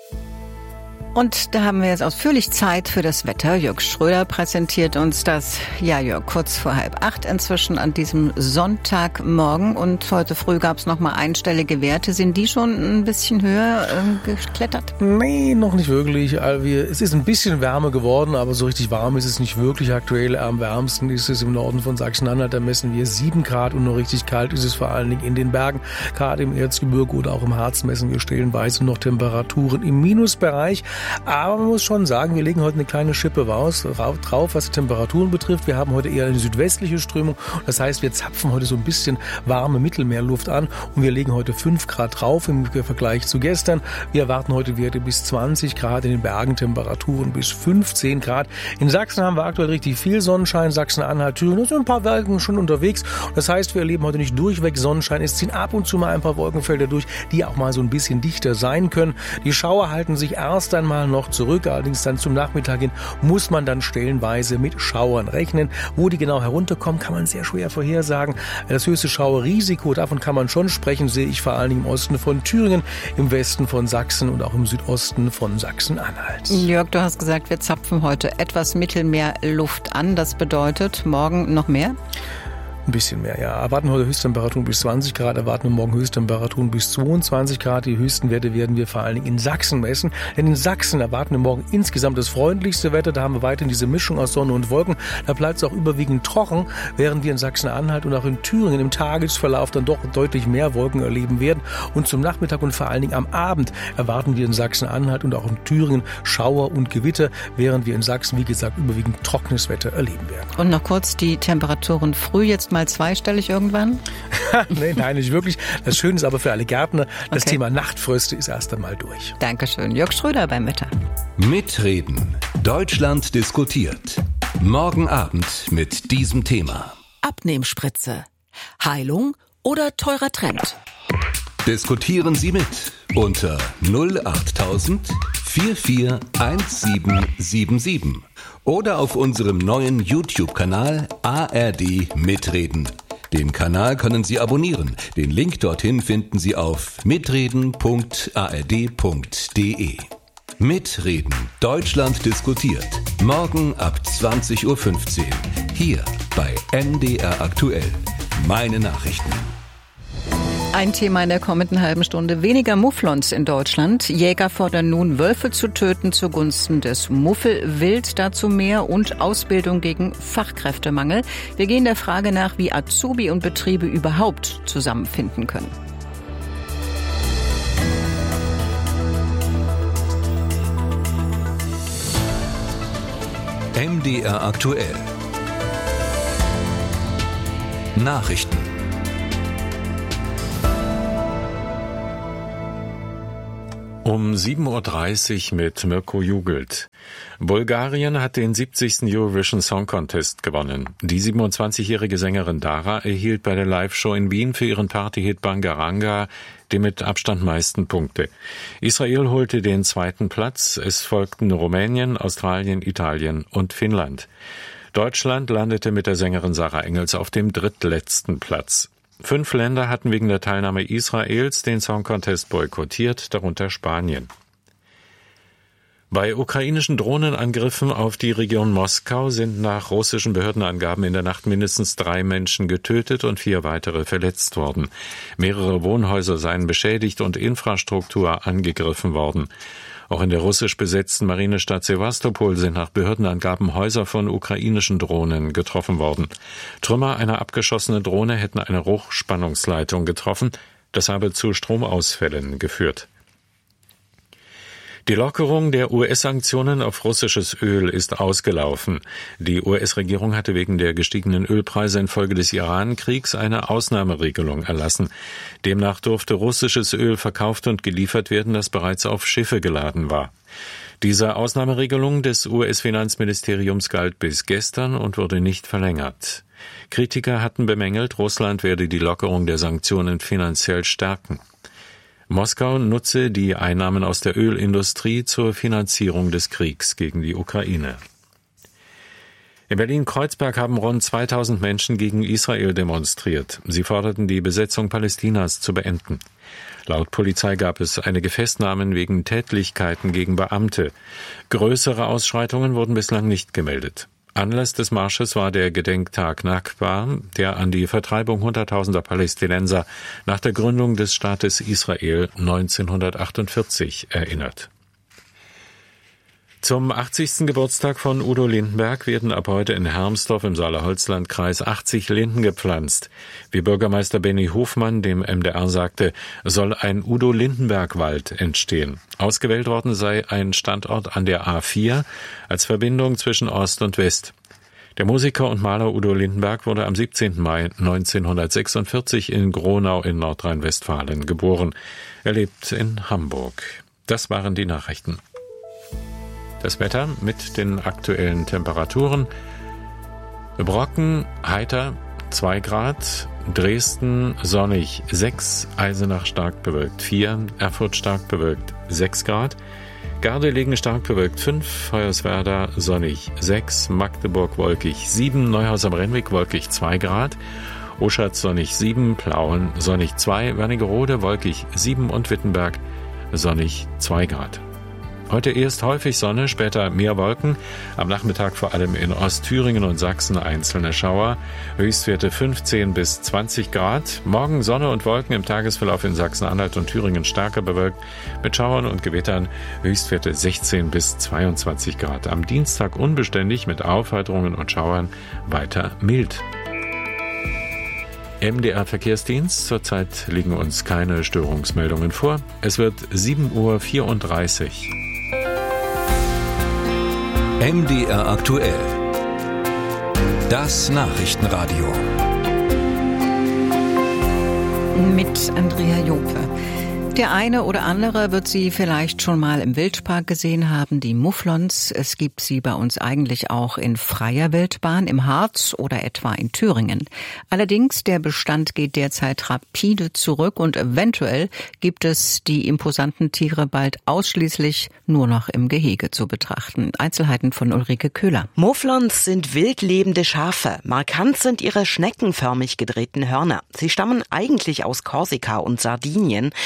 Und da haben wir jetzt ausführlich Zeit für das Wetter. Jörg Schröder präsentiert uns das. Ja, Jörg, kurz vor halb acht inzwischen an diesem Sonntagmorgen. Und heute früh gab es nochmal einstellige Werte. Sind die schon ein bisschen höher äh, geklettert? Nee, noch nicht wirklich. Es ist ein bisschen wärmer geworden, aber so richtig warm ist es nicht wirklich aktuell. Am wärmsten ist es im Norden von Sachsen-Anhalt. Da messen wir sieben Grad und noch richtig kalt ist es vor allen Dingen in den Bergen. Gerade im Erzgebirge oder auch im Harz messen wir stellenweise noch Temperaturen im Minusbereich. Aber man muss schon sagen, wir legen heute eine kleine Schippe raus, drauf, was die Temperaturen betrifft. Wir haben heute eher eine südwestliche Strömung. Das heißt, wir zapfen heute so ein bisschen warme Mittelmeerluft an und wir legen heute fünf Grad drauf im Vergleich zu gestern. Wir erwarten heute Werte bis zwanzig Grad, in den Bergen Temperaturen bis fünfzehn Grad. In Sachsen haben wir aktuell richtig viel Sonnenschein. Sachsen-Anhalt, Thüringen, da sind ein paar Wolken schon unterwegs. Das heißt, wir erleben heute nicht durchweg Sonnenschein. Es ziehen ab und zu mal ein paar Wolkenfelder durch, die auch mal so ein bisschen dichter sein können. Die Schauer halten sich erst einmal noch zurück, allerdings dann zum Nachmittag hin muss man dann stellenweise mit Schauern rechnen. Wo die genau herunterkommen, kann man sehr schwer vorhersagen. Das höchste Schauerrisiko, davon kann man schon sprechen, sehe ich vor allen Dingen im Osten von Thüringen, im Westen von Sachsen und auch im Südosten von Sachsen-Anhalt. Jörg, du hast gesagt, wir zapfen heute etwas Mittelmeerluft an. Das bedeutet morgen noch mehr? Ein bisschen mehr, ja. Erwarten heute Höchsttemperaturen bis zwanzig Grad, erwarten wir morgen Höchsttemperaturen bis zweiundzwanzig Grad. Die höchsten Werte werden wir vor allen Dingen in Sachsen messen. Denn in Sachsen erwarten wir morgen insgesamt das freundlichste Wetter. Da haben wir weiterhin diese Mischung aus Sonne und Wolken. Da bleibt es auch überwiegend trocken, während wir in Sachsen-Anhalt und auch in Thüringen im Tagesverlauf dann doch deutlich mehr Wolken erleben werden. Und zum Nachmittag und vor allen Dingen am Abend erwarten wir in Sachsen-Anhalt und auch in Thüringen Schauer und Gewitter, während wir in Sachsen, wie gesagt, überwiegend trockenes Wetter erleben werden. Und noch kurz die Temperaturen früh, jetzt mal zweistellig irgendwann? nee, nein, nicht wirklich. Das Schöne ist aber für alle Gärtner, das okay. Thema Nachtfröste ist erst einmal durch. Dankeschön. Jörg Schröder beim Wetter. Mitreden. Deutschland diskutiert. Morgen Abend mit diesem Thema. Abnehmspritze. Heilung oder teurer Trend? Diskutieren Sie mit unter null achttausend vierundvierzig siebzehnhundertsiebenundsiebzig oder auf unserem neuen YouTube-Kanal A R D Mitreden. Den Kanal können Sie abonnieren. Den Link dorthin finden Sie auf mitreden punkt a r d punkt d e. Mitreden. Deutschland diskutiert. Morgen ab zwanzig Uhr fünfzehn. Hier bei M D R aktuell. Meine Nachrichten. Ein Thema in der kommenden halben Stunde. Weniger Mufflons in Deutschland. Jäger fordern nun, Wölfe zu töten zugunsten des Muffelwild. Dazu mehr und Ausbildung gegen Fachkräftemangel. Wir gehen der Frage nach, wie Azubi und Betriebe überhaupt zusammenfinden können. M D R aktuell. Nachrichten. Um sieben Uhr dreißig mit Mirko Jugelt. Bulgarien hat den siebzigsten Eurovision Song Contest gewonnen. Die siebenundzwanzigjährige Sängerin Dara erhielt bei der Live-Show in Wien für ihren Partyhit Bangaranga die mit Abstand meisten Punkte. Israel holte den zweiten Platz. Es folgten Rumänien, Australien, Italien und Finnland. Deutschland landete mit der Sängerin Sarah Engels auf dem drittletzten Platz. Fünf Länder hatten wegen der Teilnahme Israels den Song Contest boykottiert, darunter Spanien. Bei ukrainischen Drohnenangriffen auf die Region Moskau sind nach russischen Behördenangaben in der Nacht mindestens drei Menschen getötet und vier weitere verletzt worden. Mehrere Wohnhäuser seien beschädigt und Infrastruktur angegriffen worden. Auch in der russisch besetzten Marinestadt Sewastopol sind nach Behördenangaben Häuser von ukrainischen Drohnen getroffen worden. Trümmer einer abgeschossenen Drohne hätten eine Hochspannungsleitung getroffen. Das habe zu Stromausfällen geführt. Die Lockerung der U S-Sanktionen auf russisches Öl ist ausgelaufen. Die U S-Regierung hatte wegen der gestiegenen Ölpreise infolge des Iran-Kriegs eine Ausnahmeregelung erlassen. Demnach durfte russisches Öl verkauft und geliefert werden, das bereits auf Schiffe geladen war. Diese Ausnahmeregelung des U S-Finanzministeriums galt bis gestern und wurde nicht verlängert. Kritiker hatten bemängelt, Russland werde die Lockerung der Sanktionen finanziell stärken. Moskau nutze die Einnahmen aus der Ölindustrie zur Finanzierung des Kriegs gegen die Ukraine. In Berlin-Kreuzberg haben rund zweitausend Menschen gegen Israel demonstriert. Sie forderten, die Besetzung Palästinas zu beenden. Laut Polizei gab es einige Festnahmen wegen Tätlichkeiten gegen Beamte. Größere Ausschreitungen wurden bislang nicht gemeldet. Anlass des Marsches war der Gedenktag Nakba, der an die Vertreibung hunderttausender Palästinenser nach der Gründung des Staates Israel neunzehnhundertachtundvierzig erinnert. Zum achtzigsten Geburtstag von Udo Lindenberg werden ab heute in Hermsdorf im Saale-Holzland-Kreis achtzig Linden gepflanzt. Wie Bürgermeister Benny Hofmann dem M D R sagte, soll ein Udo-Lindenberg-Wald entstehen. Ausgewählt worden sei ein Standort an der A vier als Verbindung zwischen Ost und West. Der Musiker und Maler Udo Lindenberg wurde am siebzehnten Mai neunzehnhundertsechsundvierzig in Gronau in Nordrhein-Westfalen geboren. Er lebt in Hamburg. Das waren die Nachrichten. Das Wetter mit den aktuellen Temperaturen. Brocken, heiter, zwei Grad. Dresden, sonnig, sechs. Eisenach, stark bewölkt, vier. Erfurt, stark bewölkt, sechs Grad. Gardelegen, stark bewölkt, fünf. Hoyerswerda, sonnig, sechs. Magdeburg, wolkig, sieben. Neuhaus am Rennweg, wolkig, zwei Grad. Oschatz, sonnig, sieben. Plauen, sonnig, zwei. Wernigerode, wolkig, sieben. Und Wittenberg, sonnig, zwei Grad. Heute erst häufig Sonne, später mehr Wolken. Am Nachmittag vor allem in Ostthüringen und Sachsen einzelne Schauer. Höchstwerte fünfzehn bis zwanzig Grad. Morgen Sonne und Wolken, im Tagesverlauf in Sachsen-Anhalt und Thüringen stärker bewölkt. Mit Schauern und Gewittern Höchstwerte sechzehn bis zweiundzwanzig Grad. Am Dienstag unbeständig mit Aufheiterungen und Schauern, weiter mild. M D R Verkehrsdienst. Zurzeit liegen uns keine Störungsmeldungen vor. Es wird sieben Uhr vierunddreißig. M D R aktuell. Das Nachrichtenradio. Mit Andrea Jope. Der eine oder andere wird sie vielleicht schon mal im Wildpark gesehen haben, die Mufflons. Es gibt sie bei uns eigentlich auch in freier Wildbahn im Harz oder etwa in Thüringen. Allerdings, der Bestand geht derzeit rapide zurück und eventuell gibt es die imposanten Tiere bald ausschließlich nur noch im Gehege zu betrachten. Einzelheiten von Ulrike Köhler. Mufflons sind wildlebende Schafe. Markant sind ihre schneckenförmig gedrehten Hörner. Sie stammen eigentlich aus Korsika und Sardinien. Vor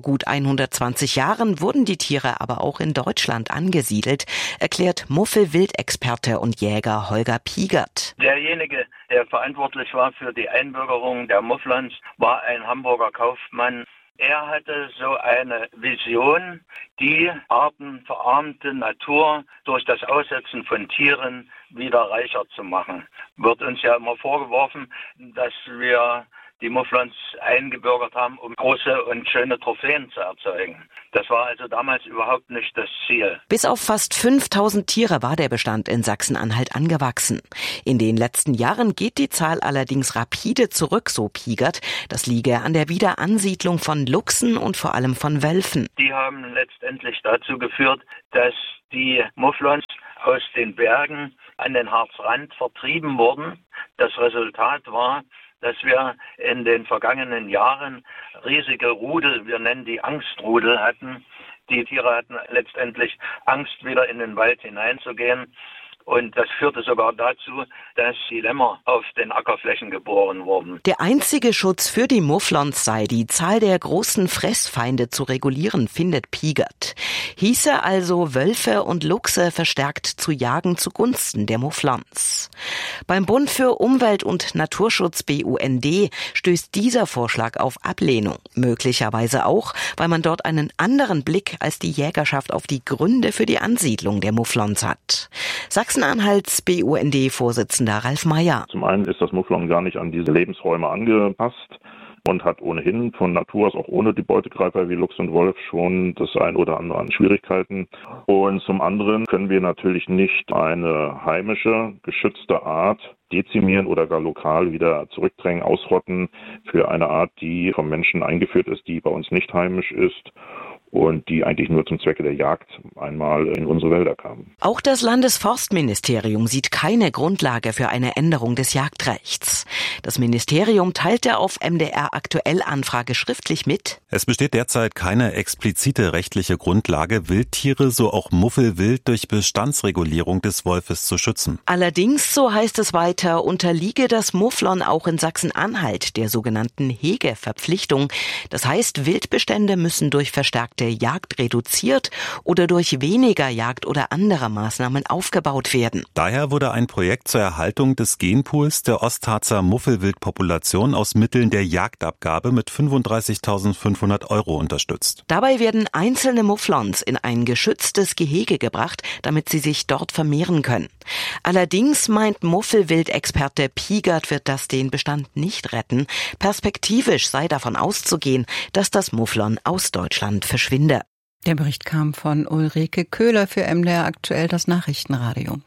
gut hundertzwanzig Jahren wurden die Tiere aber auch in Deutschland angesiedelt, erklärt Muffelwildexperte und Jäger Holger Piegert. Derjenige, der verantwortlich war für die Einbürgerung der Mufflons, war ein Hamburger Kaufmann. Er hatte so eine Vision, die artenverarmte Natur durch das Aussetzen von Tieren wieder reicher zu machen. Wird uns ja immer vorgeworfen, dass wir die Mufflons eingebürgert haben, um große und schöne Trophäen zu erzeugen. Das war also damals überhaupt nicht das Ziel. Bis auf fast fünftausend Tiere war der Bestand in Sachsen-Anhalt angewachsen. In den letzten Jahren geht die Zahl allerdings rapide zurück, so Piegert. Das liege an der Wiederansiedlung von Luchsen und vor allem von Wölfen. Die haben letztendlich dazu geführt, dass die Mufflons aus den Bergen an den Harzrand vertrieben wurden. Das Resultat war, dass wir in den vergangenen Jahren riesige Rudel, wir nennen die Angstrudel, hatten. Die Tiere hatten letztendlich Angst, wieder in den Wald hineinzugehen. Und das führte sogar dazu, dass die Lämmer auf den Ackerflächen geboren wurden. Der einzige Schutz für die Mufflons sei, die Zahl der großen Fressfeinde zu regulieren, findet Piegert. Hieße also, Wölfe und Luchse verstärkt zu jagen zugunsten der Mufflons. Beim Bund für Umwelt und Naturschutz B U N D stößt dieser Vorschlag auf Ablehnung. Möglicherweise auch, weil man dort einen anderen Blick als die Jägerschaft auf die Gründe für die Ansiedlung der Mufflons hat. Sachsen-Anhalts B U N D-Vorsitzender Ralf Meyer. Zum einen ist das Mufflon gar nicht an diese Lebensräume angepasst und hat ohnehin von Natur aus auch ohne die Beutegreifer wie Luchs und Wolf schon das ein oder andere an Schwierigkeiten. Und zum anderen können wir natürlich nicht eine heimische, geschützte Art dezimieren oder gar lokal wieder zurückdrängen, ausrotten für eine Art, die vom Menschen eingeführt ist, die bei uns nicht heimisch ist und die eigentlich nur zum Zwecke der Jagd einmal in unsere Wälder kamen. Auch das Landesforstministerium sieht keine Grundlage für eine Änderung des Jagdrechts. Das Ministerium teilte auf M D R Aktuell Anfrage schriftlich mit: Es besteht derzeit keine explizite rechtliche Grundlage, Wildtiere, so auch Muffelwild, durch Bestandsregulierung des Wolfes zu schützen. Allerdings, so heißt es weiter, unterliege das Mufflon auch in Sachsen-Anhalt der sogenannten Hegeverpflichtung. Das heißt, Wildbestände müssen durch verstärkte Jagd reduziert oder durch weniger Jagd oder andere Maßnahmen aufgebaut werden. Daher wurde ein Projekt zur Erhaltung des Genpools der Ostharzer Muffelwildpopulation aus Mitteln der Jagdabgabe mit fünfunddreißigtausendfünfhundert Euro unterstützt. Dabei werden einzelne Mufflons in ein geschütztes Gehege gebracht, damit sie sich dort vermehren können. Allerdings meint Muffelwildexperte Piegert, wird das den Bestand nicht retten. Perspektivisch sei davon auszugehen, dass das Mufflon aus Deutschland verschwinde. Der Bericht kam von Ulrike Köhler für M D R Aktuell, das Nachrichtenradio.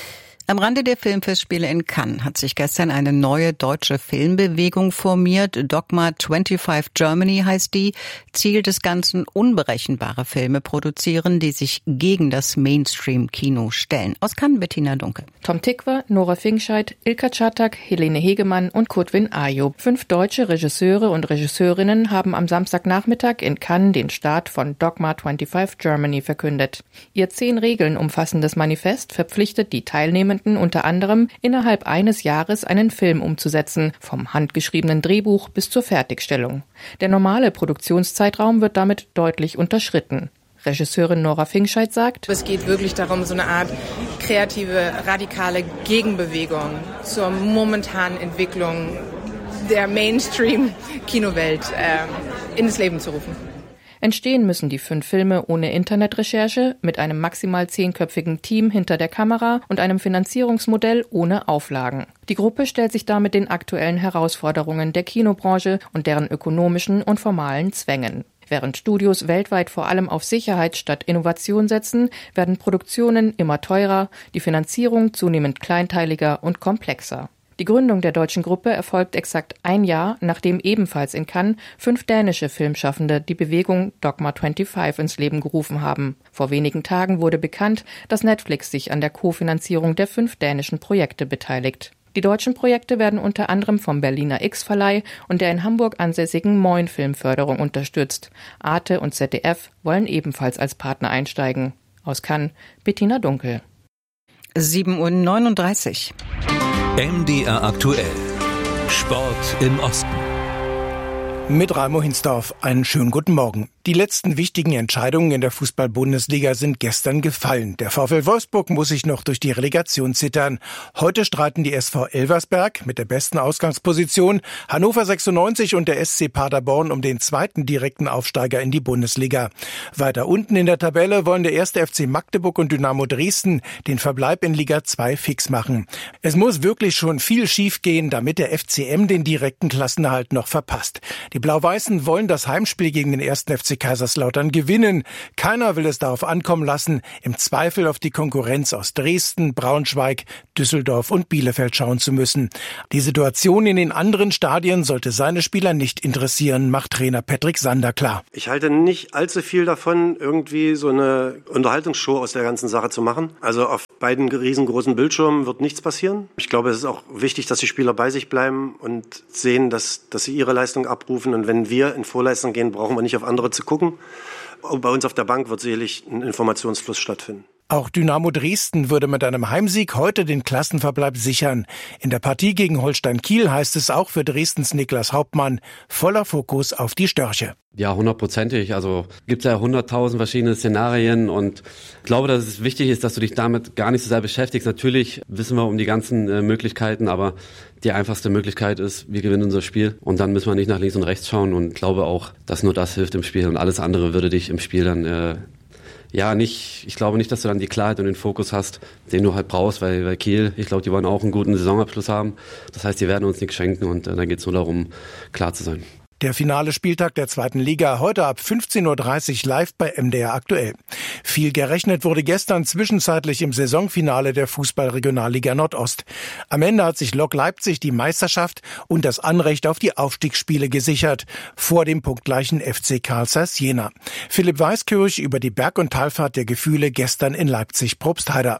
Am Rande der Filmfestspiele in Cannes hat sich gestern eine neue deutsche Filmbewegung formiert. Dogma fünfundzwanzig Germany heißt die. Ziel des Ganzen: unberechenbare Filme produzieren, die sich gegen das Mainstream-Kino stellen. Aus Cannes, Bettina Dunkel. Tom Tykwer, Nora Finkscheid, Ilka Çatak, Helene Hegemann und Kutwin Ayub. Fünf deutsche Regisseure und Regisseurinnen haben am Samstagnachmittag in Cannes den Start von Dogma fünfundzwanzig Germany verkündet. Ihr zehn Regeln umfassendes Manifest verpflichtet die Teilnehmenden unter anderem, innerhalb eines Jahres einen Film umzusetzen, vom handgeschriebenen Drehbuch bis zur Fertigstellung. Der normale Produktionszeitraum wird damit deutlich unterschritten. Regisseurin Nora Finkscheid sagt: Es geht wirklich darum, so eine Art kreative, radikale Gegenbewegung zur momentanen Entwicklung der Mainstream-Kinowelt äh, ins Leben zu rufen. Entstehen müssen die fünf Filme ohne Internetrecherche, mit einem maximal zehnköpfigen Team hinter der Kamera und einem Finanzierungsmodell ohne Auflagen. Die Gruppe stellt sich damit den aktuellen Herausforderungen der Kinobranche und deren ökonomischen und formalen Zwängen. Während Studios weltweit vor allem auf Sicherheit statt Innovation setzen, werden Produktionen immer teurer, die Finanzierung zunehmend kleinteiliger und komplexer. Die Gründung der deutschen Gruppe erfolgt exakt ein Jahr, nachdem ebenfalls in Cannes fünf dänische Filmschaffende die Bewegung Dogma fünfundzwanzig ins Leben gerufen haben. Vor wenigen Tagen wurde bekannt, dass Netflix sich an der Kofinanzierung der fünf dänischen Projekte beteiligt. Die deutschen Projekte werden unter anderem vom Berliner X-Verleih und der in Hamburg ansässigen Moin Filmförderung unterstützt. Arte und Z D F wollen ebenfalls als Partner einsteigen. Aus Cannes, Bettina Dunkel. sieben Uhr neununddreißig. M D R Aktuell. Sport im Osten. Mit Raimo Hinsdorf. Einen schönen guten Morgen. Die letzten wichtigen Entscheidungen in der Fußball-Bundesliga sind gestern gefallen. Der VfL Wolfsburg muss sich noch durch die Relegation zittern. Heute streiten die S V Elversberg mit der besten Ausgangsposition, Hannover sechsundneunzig und der S C Paderborn um den zweiten direkten Aufsteiger in die Bundesliga. Weiter unten in der Tabelle wollen der erste F C Magdeburg und Dynamo Dresden den Verbleib in Liga zwei fix machen. Es muss wirklich schon viel schiefgehen, damit der F C M den direkten Klassenerhalt noch verpasst. Die Blau-Weißen wollen das Heimspiel gegen den ersten F C Kaiserslautern gewinnen. Keiner will es darauf ankommen lassen, im Zweifel auf die Konkurrenz aus Dresden, Braunschweig, Düsseldorf und Bielefeld schauen zu müssen. Die Situation in den anderen Stadien sollte seine Spieler nicht interessieren, macht Trainer Patrick Sander klar. Ich halte nicht allzu viel davon, irgendwie so eine Unterhaltungsshow aus der ganzen Sache zu machen. Also auf beiden riesengroßen Bildschirmen wird nichts passieren. Ich glaube, es ist auch wichtig, dass die Spieler bei sich bleiben und sehen, dass, dass sie ihre Leistung abrufen. Und wenn wir in Vorleistung gehen, brauchen wir nicht auf andere zu gucken. Bei uns auf der Bank wird sicherlich ein Informationsfluss stattfinden. Auch Dynamo Dresden würde mit einem Heimsieg heute den Klassenverbleib sichern. In der Partie gegen Holstein Kiel heißt es auch für Dresdens Niklas Hauptmann, voller Fokus auf die Störche. Ja, hundertprozentig. Also gibt es ja hunderttausend verschiedene Szenarien und ich glaube, dass es wichtig ist, dass du dich damit gar nicht so sehr beschäftigst. Natürlich wissen wir um die ganzen äh, Möglichkeiten, aber die einfachste Möglichkeit ist, wir gewinnen unser Spiel und dann müssen wir nicht nach links und rechts schauen und glaube auch, dass nur das hilft im Spiel und alles andere würde dich im Spiel dann äh, ja nicht, ich glaube nicht, dass du dann die Klarheit und den Fokus hast, den du halt brauchst, weil, weil Kiel, ich glaube, die wollen auch einen guten Saisonabschluss haben. Das heißt, die werden uns nichts schenken und äh, dann geht es nur darum, klar zu sein. Der finale Spieltag der zweiten Liga heute ab fünfzehn Uhr dreißig live bei M D R aktuell. Viel gerechnet wurde gestern zwischenzeitlich im Saisonfinale der Fußball-Regionalliga Nordost. Am Ende hat sich Lok Leipzig die Meisterschaft und das Anrecht auf die Aufstiegsspiele gesichert, vor dem punktgleichen F C Carl Zeiss Jena. Philipp Weiskirch über die Berg- und Talfahrt der Gefühle gestern in Leipzig-Probstheida.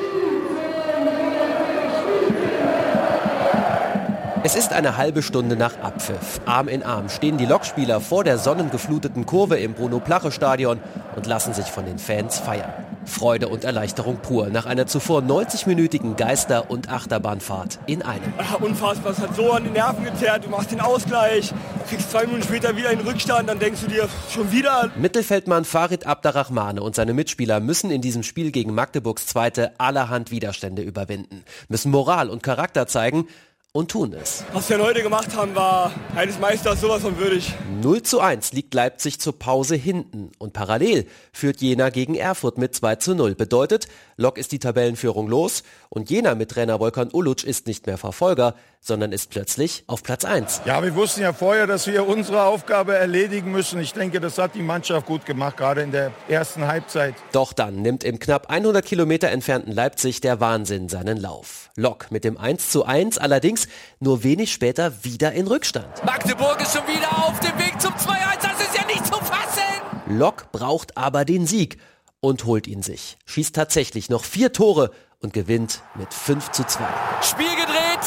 Es ist eine halbe Stunde nach Abpfiff. Arm in Arm stehen die Lokspieler vor der sonnengefluteten Kurve im Bruno-Plache-Stadion und lassen sich von den Fans feiern. Freude und Erleichterung pur nach einer zuvor neunzig-minütigen Geister- und Achterbahnfahrt in einem. Ach, unfassbar, es hat so an den Nerven gezerrt. Du machst den Ausgleich, kriegst zwei Minuten später wieder einen Rückstand, dann denkst du dir, schon wieder. Mittelfeldmann Farid Abderrahmane und seine Mitspieler müssen in diesem Spiel gegen Magdeburgs Zweite allerhand Widerstände überwinden, müssen Moral und Charakter zeigen, und tun es. Was wir heute gemacht haben, war eines Meisters sowas von würdig. null zu eins liegt Leipzig zur Pause hinten und parallel führt Jena gegen Erfurt mit zwei zu null. Bedeutet, Lok ist die Tabellenführung los und Jena mit Trainer Volkan Uluc ist nicht mehr Verfolger, sondern ist plötzlich auf Platz eins. Ja, wir wussten ja vorher, dass wir unsere Aufgabe erledigen müssen. Ich denke, das hat die Mannschaft gut gemacht, gerade in der ersten Halbzeit. Doch dann nimmt im knapp hundert Kilometer entfernten Leipzig der Wahnsinn seinen Lauf. Lok mit dem eins zu eins, allerdings nur wenig später wieder in Rückstand. Magdeburg ist schon wieder auf dem Weg zum zwei eins, das ist ja nicht zu fassen! Lok braucht aber den Sieg und holt ihn sich. Schießt tatsächlich noch vier Tore und gewinnt mit fünf zu zwei. Spiel gedreht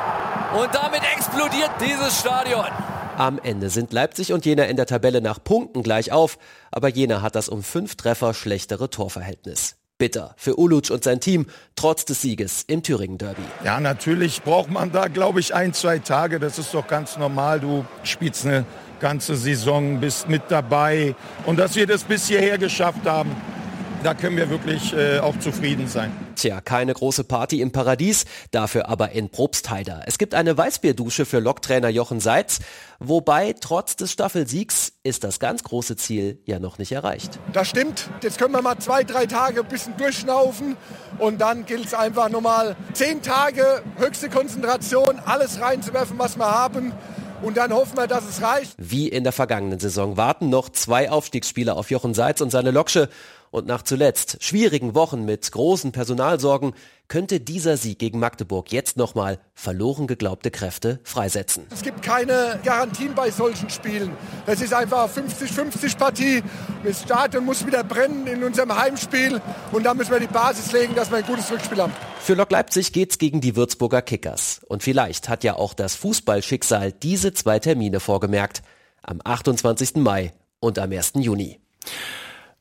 und damit explodiert dieses Stadion. Am Ende sind Leipzig und Jena in der Tabelle nach Punkten gleich auf, aber Jena hat das um fünf Treffer schlechtere Torverhältnis. Bitter für Uluc und sein Team, trotz des Sieges im Thüringen-Derby. Ja, natürlich braucht man da, glaube ich, ein, zwei Tage. Das ist doch ganz normal. Du spielst eine ganze Saison, bist mit dabei. Und dass wir das bis hierher geschafft haben, da können wir wirklich äh, auch zufrieden sein. Tja, keine große Party im Paradies, dafür aber in Probstheida. Es gibt eine Weißbierdusche für Loktrainer Jochen Seitz, wobei trotz des Staffelsiegs ist das ganz große Ziel ja noch nicht erreicht. Das stimmt. Jetzt können wir mal zwei, drei Tage ein bisschen durchschnaufen und dann gilt es einfach nochmal zehn Tage, höchste Konzentration, alles reinzuwerfen, was wir haben. Und dann hoffen wir, dass es reicht. Wie in der vergangenen Saison warten noch zwei Aufstiegsspieler auf Jochen Seitz und seine Loksche. Und nach zuletzt schwierigen Wochen mit großen Personalsorgen könnte dieser Sieg gegen Magdeburg jetzt nochmal verloren geglaubte Kräfte freisetzen. Es gibt keine Garantien bei solchen Spielen. Das ist einfach eine fünfzig fünfzig Partie. Das Stadion muss wieder brennen in unserem Heimspiel. Und da müssen wir die Basis legen, dass wir ein gutes Rückspiel haben. Für Lok Leipzig geht's gegen die Würzburger Kickers. Und vielleicht hat ja auch das Fußballschicksal diese zwei Termine vorgemerkt. Am achtundzwanzigsten Mai und am ersten Juni.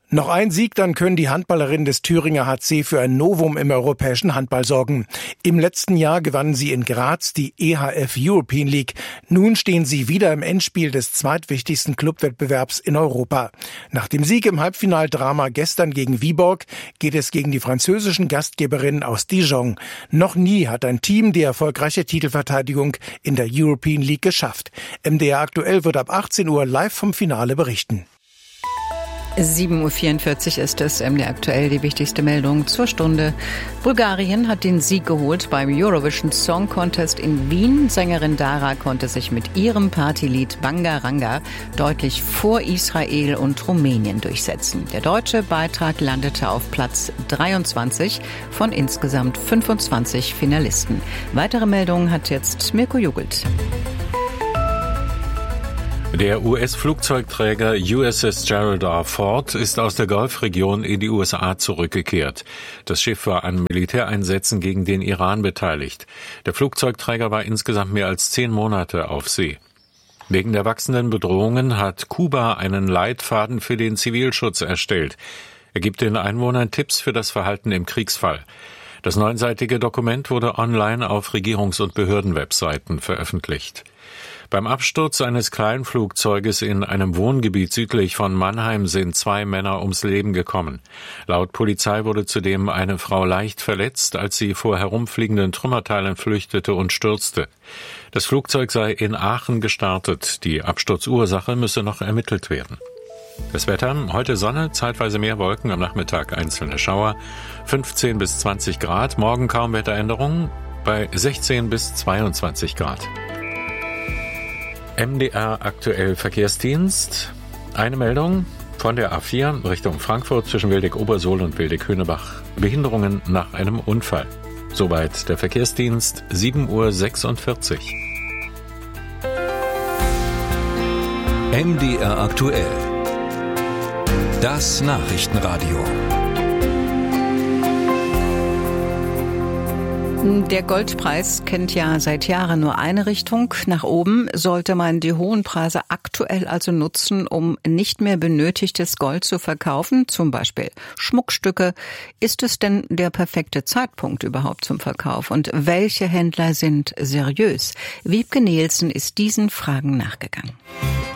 Noch ein Sieg, dann können die Handballerinnen des Thüringer H C für ein Novum im europäischen Handball sorgen. Im letzten Jahr gewannen sie in Graz die E H F European League. Nun stehen sie wieder im Endspiel des zweitwichtigsten Clubwettbewerbs in Europa. Nach dem Sieg im Halbfinaldrama gestern gegen Viborg geht es gegen die französischen Gastgeberinnen aus Dijon. Noch nie hat ein Team die erfolgreiche Titelverteidigung in der European League geschafft. M D R Aktuell wird ab achtzehn Uhr live vom Finale berichten. sieben Uhr vierundvierzig ist es, M D R Aktuell, die wichtigste Meldung zur Stunde. Bulgarien hat den Sieg geholt beim Eurovision Song Contest in Wien. Sängerin Dara konnte sich mit ihrem Partylied Bangaranga deutlich vor Israel und Rumänien durchsetzen. Der deutsche Beitrag landete auf Platz dreiundzwanzig von insgesamt fünfundzwanzig Finalisten. Weitere Meldungen hat jetzt Mirko Jugelt. Der U S-Flugzeugträger U S S Gerald R. Ford ist aus der Golfregion in die U S A zurückgekehrt. Das Schiff war an Militäreinsätzen gegen den Iran beteiligt. Der Flugzeugträger war insgesamt mehr als zehn Monate auf See. Wegen der wachsenden Bedrohungen hat Kuba einen Leitfaden für den Zivilschutz erstellt. Er gibt den Einwohnern Tipps für das Verhalten im Kriegsfall. Das neunseitige Dokument wurde online auf Regierungs- und Behördenwebseiten veröffentlicht. Beim Absturz eines Kleinflugzeuges in einem Wohngebiet südlich von Mannheim sind zwei Männer ums Leben gekommen. Laut Polizei wurde zudem eine Frau leicht verletzt, als sie vor herumfliegenden Trümmerteilen flüchtete und stürzte. Das Flugzeug sei in Aachen gestartet. Die Absturzursache müsse noch ermittelt werden. Das Wetter, heute Sonne, zeitweise mehr Wolken, am Nachmittag einzelne Schauer, fünfzehn bis zwanzig Grad, morgen kaum Wetteränderungen bei sechzehn bis zweiundzwanzig Grad. M D R Aktuell Verkehrsdienst. Eine Meldung von der A vier Richtung Frankfurt zwischen Wildeck-Obersohl und Wildeck-Höhnebach. Behinderungen nach einem Unfall. Soweit der Verkehrsdienst, sieben Uhr sechsundvierzig. M D R Aktuell. Das Nachrichtenradio. Der Goldpreis kennt ja seit Jahren nur eine Richtung. Nach oben sollte man die hohen Preise aktuell also nutzen, um nicht mehr benötigtes Gold zu verkaufen, zum Beispiel Schmuckstücke. Ist es denn der perfekte Zeitpunkt überhaupt zum Verkauf? Und welche Händler sind seriös? Wiebke Nielsen ist diesen Fragen nachgegangen.